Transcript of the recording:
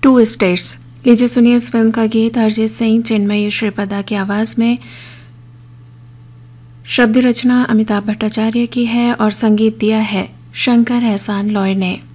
To states. लीजिए सुनिए इस फिल्म का गीत अरिजीत सिंह चिन्मयी श्रीपदा की आवाज़ में। शब्द रचना अमिताभ भट्टाचार्य की है और संगीत दिया है शंकर एहसान लॉय ने।